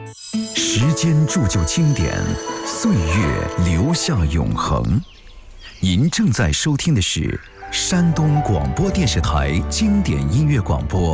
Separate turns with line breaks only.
时间铸就经典，岁月留下永恒。您正在收听的是山东广播电视台经典音乐广播